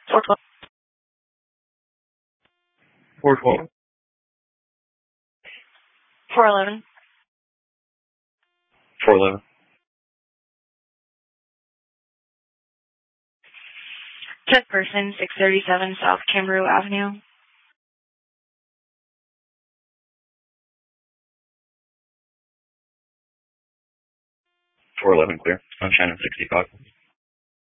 412. 412. 411. 411. Check person, 637 South Cambrew Avenue. 411 clear. Sunshine and 65.